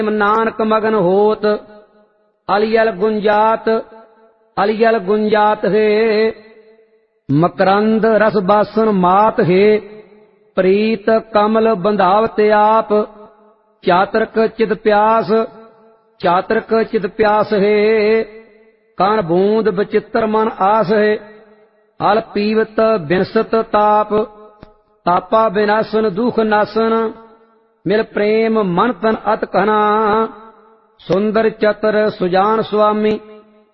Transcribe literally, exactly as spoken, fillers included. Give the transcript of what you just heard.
नानक मगन होत अलियल गुंजात अलियल गुंजात है। मकरंद रस बासन मात है प्रीत कमल बंधावत आप। चातरक चित प्यास चातरक चित प्यास है कण बूंद बचित्र मन आस है। अल पीवत बिनसत ताप तापा विनाशन दुख नासन। मिल प्रेम मन तन अत कहना सुंदर चतर सुजान स्वामी।